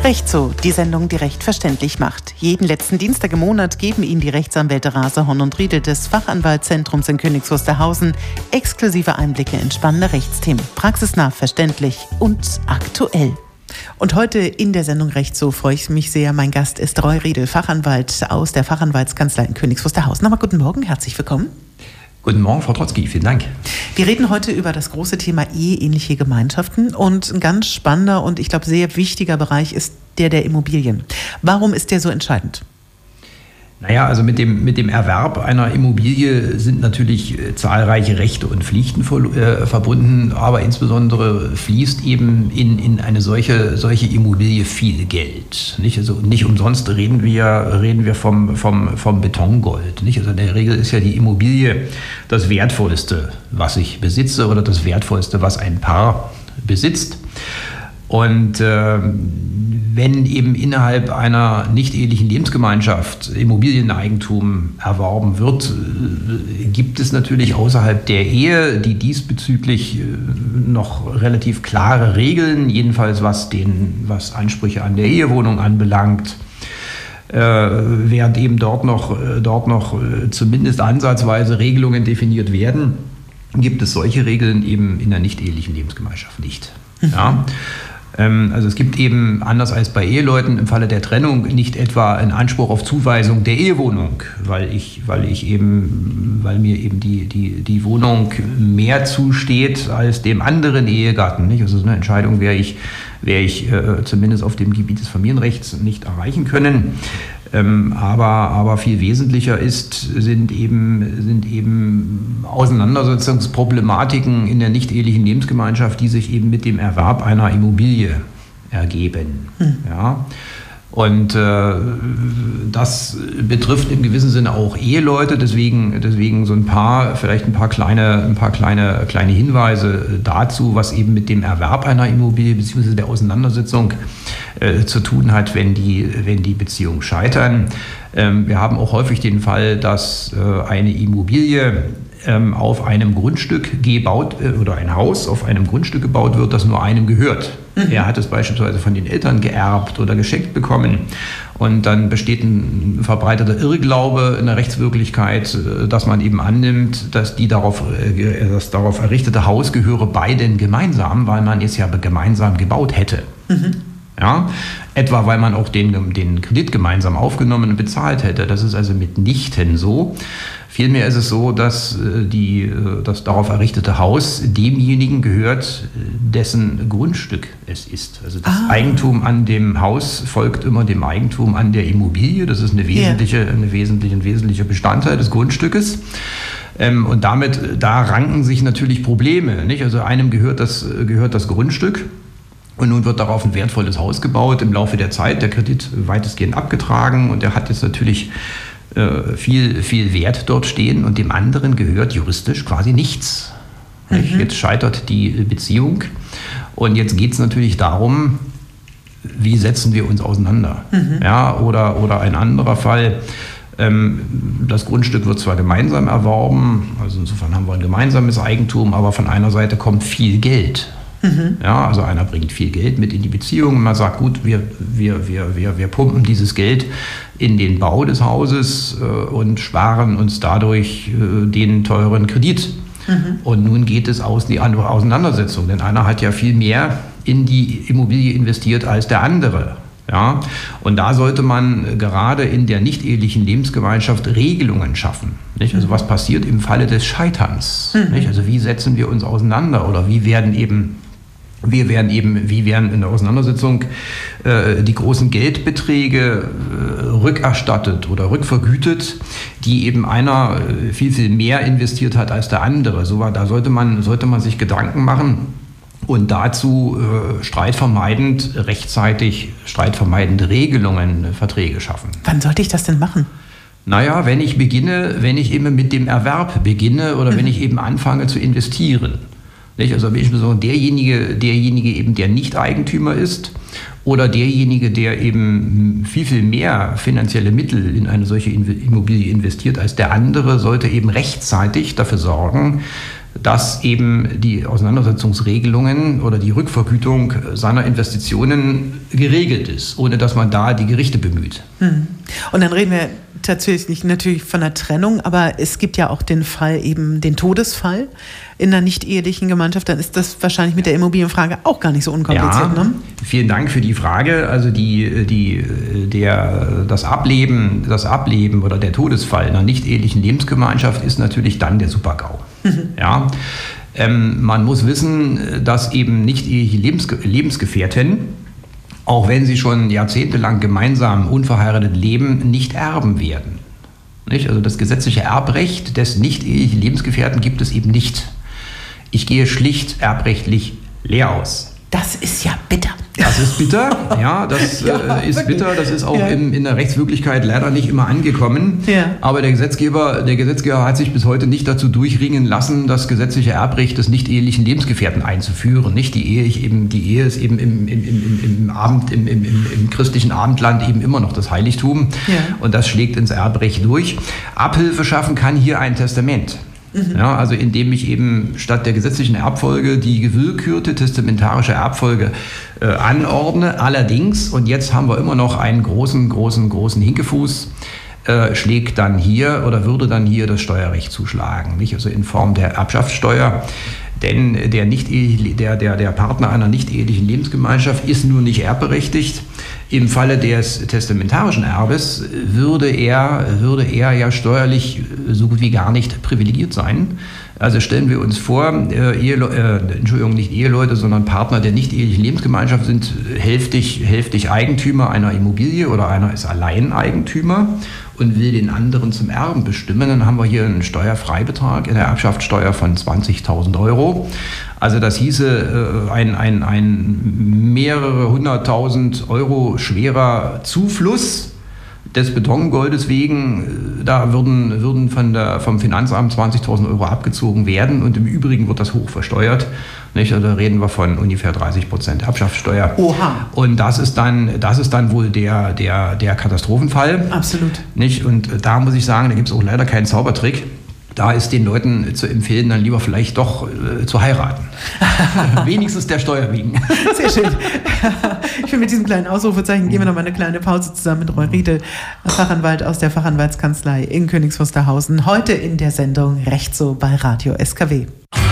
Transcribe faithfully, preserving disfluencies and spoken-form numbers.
Recht so, die Sendung, die Recht verständlich macht. Jeden letzten Dienstag im Monat geben Ihnen die Rechtsanwälte Rase, Horn und Riedel des Fachanwaltszentrums in Königs Wusterhausen exklusive Einblicke in spannende Rechtsthemen. Praxisnah, verständlich und aktuell. Und heute in der Sendung Recht so freue ich mich sehr. Mein Gast ist Roy Riedel, Fachanwalt aus der Fachanwaltskanzlei in Königs Wusterhausen. Aber guten Morgen, herzlich willkommen. Guten Morgen, Frau Trotzki, vielen Dank. Wir reden heute über das große Thema eheähnliche Gemeinschaften und ein ganz spannender und ich glaube sehr wichtiger Bereich ist der der Immobilien. Warum ist der so entscheidend? Naja, also mit dem, mit dem Erwerb einer Immobilie sind natürlich zahlreiche Rechte und Pflichten äh, verbunden, aber insbesondere fließt eben in, in eine solche, solche Immobilie viel Geld. Nicht? Also nicht umsonst reden wir, reden wir vom, vom, vom Betongold. Nicht? Also in der Regel ist ja die Immobilie das Wertvollste, was ich besitze oder das Wertvollste, was ein Paar besitzt. Und äh, wenn eben innerhalb einer nicht-ehelichen Lebensgemeinschaft Immobilieneigentum erworben wird, äh, gibt es natürlich außerhalb der Ehe die diesbezüglich äh, noch relativ klare Regeln, jedenfalls was, den, was Ansprüche an der Ehewohnung anbelangt. Äh, während eben dort noch, äh, dort noch äh, zumindest ansatzweise Regelungen definiert werden, gibt es solche Regeln eben in der nicht-ehelichen Lebensgemeinschaft nicht. Mhm. Ja? Also es gibt eben, anders als bei Eheleuten, im Falle der Trennung nicht etwa einen Anspruch auf Zuweisung der Ehewohnung, weil ich, weil ich eben, weil mir eben die, die, die Wohnung mehr zusteht als dem anderen Ehegatten. Nicht? Also so eine Entscheidung werde ich, werde ich äh, zumindest auf dem Gebiet des Familienrechts nicht erreichen können. Ähm, aber, aber viel wesentlicher ist, sind eben, sind eben Auseinandersetzungsproblematiken in der nicht-ehelichen Lebensgemeinschaft, die sich eben mit dem Erwerb einer Immobilie ergeben. Hm. Ja? Und äh, das betrifft im gewissen Sinne auch Eheleute, deswegen, deswegen so ein paar, vielleicht ein paar kleine, ein paar kleine, kleine Hinweise dazu, was eben mit dem Erwerb einer Immobilie bzw. der Auseinandersetzung äh, zu tun hat, wenn die, wenn die Beziehungen scheitern. Ähm, wir haben auch häufig den Fall, dass äh, eine Immobilie ähm, auf einem Grundstück gebaut äh, oder ein Haus auf einem Grundstück gebaut wird, das nur einem gehört. Mhm. Er hat es beispielsweise von den Eltern geerbt oder geschenkt bekommen. Und dann besteht ein verbreiteter Irrglaube in der Rechtswirklichkeit, dass man eben annimmt, dass die darauf, das darauf errichtete Haus gehöre beiden gemeinsam, weil man es ja gemeinsam gebaut hätte. Mhm. Ja, etwa weil man auch den, den Kredit gemeinsam aufgenommen und bezahlt hätte. Das ist also mitnichten so. Vielmehr ist es so, dass die, das darauf errichtete Haus demjenigen gehört, dessen Grundstück es ist. Also das ah. Eigentum an dem Haus folgt immer dem Eigentum an der Immobilie. Das ist eine wesentliche, yeah. eine wesentliche, ein wesentlicher Bestandteil des Grundstückes. Und damit, da ranken sich natürlich Probleme. Nicht? Also einem gehört das, gehört das Grundstück. Und nun wird darauf ein wertvolles Haus gebaut, im Laufe der Zeit, der Kredit weitestgehend abgetragen und er hat jetzt natürlich äh, viel, viel Wert dort stehen und dem anderen gehört juristisch quasi nichts. Mhm. Jetzt scheitert die Beziehung und jetzt geht es natürlich darum, wie setzen wir uns auseinander. Mhm. Ja, oder, oder ein anderer Fall, ähm, das Grundstück wird zwar gemeinsam erworben, also insofern haben wir ein gemeinsames Eigentum, aber von einer Seite kommt viel Geld. Mhm. Ja, also einer bringt viel Geld mit in die Beziehung und man sagt, gut, wir, wir, wir, wir, wir pumpen dieses Geld in den Bau des Hauses äh, und sparen uns dadurch äh, den teuren Kredit. Mhm. Und nun geht es aus die Auseinandersetzung, denn einer hat ja viel mehr in die Immobilie investiert als der andere. Ja, und da sollte man gerade in der nicht-ehelichen Lebensgemeinschaft Regelungen schaffen. Nicht? Also was passiert im Falle des Scheiterns? Mhm. Nicht? Also wie setzen wir uns auseinander oder wie werden eben Wir werden eben, wie werden in der Auseinandersetzung äh, die großen Geldbeträge äh, rückerstattet oder rückvergütet, die eben einer äh, viel, viel mehr investiert hat als der andere. So war, da sollte man, sollte man sich Gedanken machen und dazu äh, streitvermeidend, rechtzeitig streitvermeidende Regelungen, äh, Verträge schaffen. Wann sollte ich das denn machen? Naja, wenn ich beginne, wenn ich eben mit dem Erwerb beginne oder mhm. wenn ich eben anfange zu investieren. Also insbesondere derjenige, derjenige eben, der nicht Eigentümer ist oder derjenige, der eben viel, viel mehr finanzielle Mittel in eine solche Immobilie investiert als der andere, sollte eben rechtzeitig dafür sorgen, dass eben die Auseinandersetzungsregelungen oder die Rückvergütung seiner Investitionen geregelt ist, ohne dass man da die Gerichte bemüht. Hm. Und dann reden wir tatsächlich natürlich von einer Trennung, aber es gibt ja auch den Fall, eben den Todesfall in einer nicht-ehelichen Gemeinschaft. Dann ist das wahrscheinlich mit der Immobilienfrage auch gar nicht so unkompliziert. Ja, ne? Vielen Dank für die Frage. Also die, die, der, das Ableben, das Ableben oder der Todesfall in einer nicht-ehelichen Lebensgemeinschaft ist natürlich dann der Super-GAU. Mhm. Ja, ähm, man muss wissen, dass eben nicht-eheliche Lebensge- Lebensgefährten, auch wenn sie schon jahrzehntelang gemeinsam unverheiratet leben, nicht erben werden. Nicht? Also das gesetzliche Erbrecht des nicht-ehelichen Lebensgefährten gibt es eben nicht. Ich gehe schlicht erbrechtlich leer aus. Das ist ja bitter. Das ist bitter, ja, das ja, äh, ist wirklich bitter. Das ist auch ja. in, in der Rechtswirklichkeit leider nicht immer angekommen. Ja. Aber der Gesetzgeber, der Gesetzgeber hat sich bis heute nicht dazu durchringen lassen, das gesetzliche Erbrecht des nicht-ehelichen Lebensgefährten einzuführen. Nicht die Ehe, eben, die Ehe ist eben im, im, im, im, Abend, im, im, im christlichen Abendland eben immer noch das Heiligtum. Ja. Und das schlägt ins Erbrecht durch. Abhilfe schaffen kann hier ein Testament. Mhm. Ja, also indem ich eben statt der gesetzlichen Erbfolge die gewillkürte testamentarische Erbfolge äh, anordne. Allerdings, und jetzt haben wir immer noch einen großen, großen, großen Hinkefuß, äh, schlägt dann hier oder würde dann hier das Steuerrecht zuschlagen, nicht? Also in Form der Erbschaftssteuer. Denn der, nicht der, der, der Partner einer nicht-ehelichen Lebensgemeinschaft ist nur nicht erbberechtigt. Im Falle des testamentarischen Erbes würde er, würde er ja steuerlich so gut wie gar nicht privilegiert sein. Also stellen wir uns vor, äh, Ehele- äh, Entschuldigung, nicht Eheleute, sondern Partner der nicht-ehelichen Lebensgemeinschaft sind hälftig, hälftig Eigentümer einer Immobilie oder einer ist Alleineigentümer und will den anderen zum Erben bestimmen. Dann haben wir hier einen Steuerfreibetrag in der Erbschaftssteuer von zwanzigtausend Euro. Also das hieße äh, ein, ein, ein mehrere hunderttausend Euro schwerer Zufluss des Betongoldes wegen, da würden, würden von der, vom Finanzamt zwanzigtausend Euro abgezogen werden und im Übrigen wird das hoch versteuert. Nicht? Also da reden wir von ungefähr dreißig Prozent Erbschaftssteuer. Oha. Und das ist dann, das ist dann wohl der, der, der Katastrophenfall. Absolut. Nicht? Und da muss ich sagen, da gibt es auch leider keinen Zaubertrick. Da ist den Leuten zu empfehlen, dann lieber vielleicht doch äh, zu heiraten. Wenigstens der Steuer wegen. Sehr schön. Ich finde, mit diesem kleinen Ausrufezeichen gehen wir noch mal eine kleine Pause zusammen mit Roy Riedel, Fachanwalt aus der Fachanwaltskanzlei in Königs Wusterhausen. Heute in der Sendung Recht so bei Radio S K W.